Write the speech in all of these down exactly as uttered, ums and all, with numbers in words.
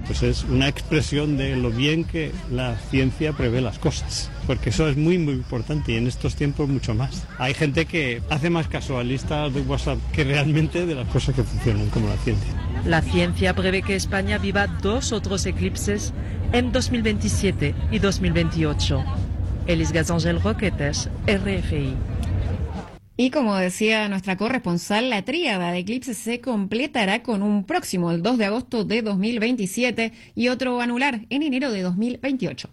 pues es una expresión de lo bien que la ciencia prevé las cosas, porque eso es muy muy importante y en estos tiempos mucho más. Hay gente que hace más caso a listas de WhatsApp que realmente de las cosas que funcionan como la ciencia. La ciencia prevé que España viva dos otros eclipses en dos mil veintisiete y dos mil veintiocho. Elis Gazangel Roquetes, R F I. Y como decía nuestra corresponsal, la tríada de eclipses se completará con un próximo, el dos de agosto de dos mil veintisiete, y otro anular en enero de dos mil veintiocho.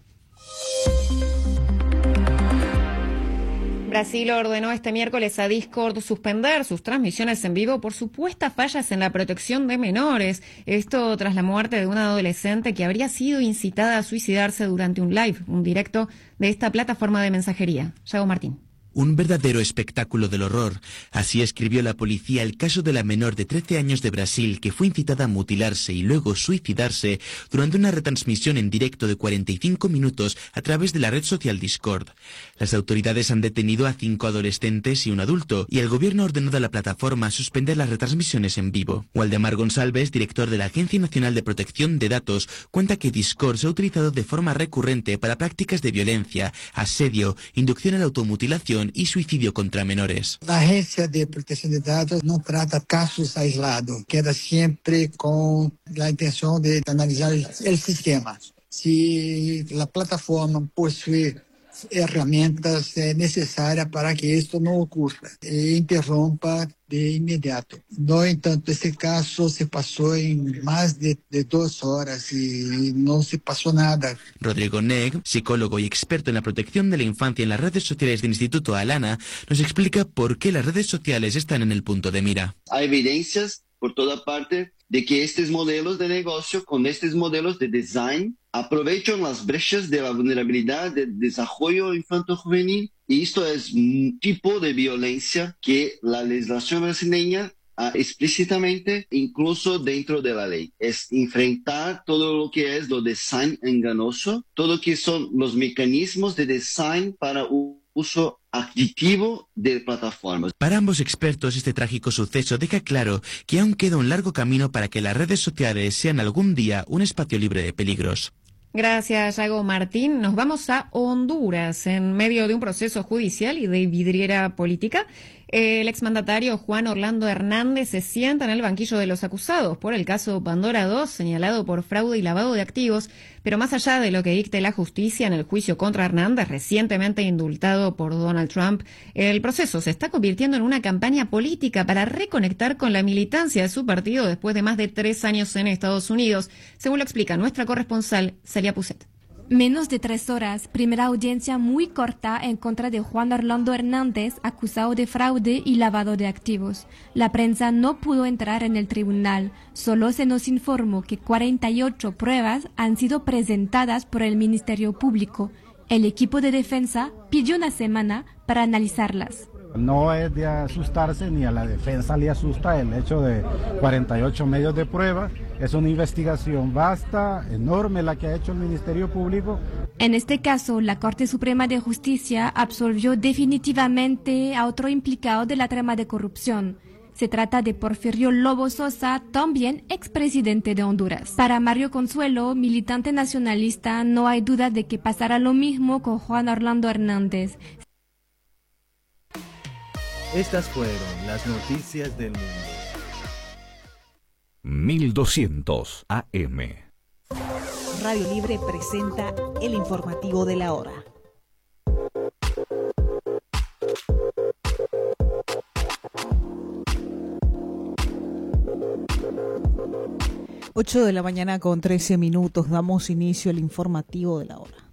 Brasil ordenó este miércoles a Discord suspender sus transmisiones en vivo por supuestas fallas en la protección de menores. Esto tras la muerte de una adolescente que habría sido incitada a suicidarse durante un live, un directo de esta plataforma de mensajería. Yago Martín. Un verdadero espectáculo del horror. Así escribió la policía el caso de la menor de trece años de Brasil que fue incitada a mutilarse y luego suicidarse durante una retransmisión en directo de cuarenta y cinco minutos a través de la red social Discord. Las autoridades han detenido a cinco adolescentes y un adulto, y el gobierno ha ordenado a la plataforma suspender las retransmisiones en vivo. Waldemar Gonçalves, director de la Agencia Nacional de Protección de Datos, cuenta que Discord se ha utilizado de forma recurrente para prácticas de violencia, asedio, inducción a la automutilación y suicidio contra menores. La Agencia de Protección de Datos no trata casos aislados, queda siempre con la intención de analizar el sistema. Si la plataforma posee herramientas necesarias para que esto no ocurra e interrumpa de inmediato. No entanto, este caso se pasó en más de, de dos horas y no se pasó nada. Rodrigo Neg, psicólogo y experto en la protección de la infancia en las redes sociales del Instituto Alana, nos explica por qué las redes sociales están en el punto de mira. Hay evidencias por toda parte de que estos modelos de negocio, con estos modelos de design, aprovechan las brechas de la vulnerabilidad del desarrollo infanto-juvenil, y esto es un tipo de violencia que la legislación brasileña ha explícitamente incluso dentro de la ley. Es enfrentar todo lo que es lo design engañoso, todo lo que son los mecanismos de design para un uso aditivo de plataformas. Para ambos expertos, este trágico suceso deja claro que aún queda un largo camino para que las redes sociales sean algún día un espacio libre de peligros. Gracias, Yago Martín. Nos vamos a Honduras. En medio de un proceso judicial y de vidriera política, el exmandatario Juan Orlando Hernández se sienta en el banquillo de los acusados por el caso Pandora dos, señalado por fraude y lavado de activos. Pero más allá de lo que dicte la justicia en el juicio contra Hernández, recientemente indultado por Donald Trump, el proceso se está convirtiendo en una campaña política para reconectar con la militancia de su partido después de más de tres años en Estados Unidos, según lo explica nuestra corresponsal Celia Puset. Menos de tres horas, primera audiencia muy corta en contra de Juan Orlando Hernández, acusado de fraude y lavado de activos. La prensa no pudo entrar en el tribunal. Solo se nos informó que cuarenta y ocho pruebas han sido presentadas por el Ministerio Público. El equipo de defensa pidió una semana para analizarlas. No es de asustarse, ni a la defensa le asusta el hecho de cuarenta y ocho medios de prueba. Es una investigación vasta, enorme la que ha hecho el Ministerio Público. En este caso, la Corte Suprema de Justicia absolvió definitivamente a otro implicado de la trama de corrupción. Se trata de Porfirio Lobo Sosa, también expresidente de Honduras. Para Mario Consuelo, militante nacionalista, no hay duda de que pasará lo mismo con Juan Orlando Hernández. Estas fueron las noticias del mundo. mil doscientos A M. Radio Libre presenta el informativo de la hora. ocho de la mañana con trece minutos, damos inicio al informativo de la hora.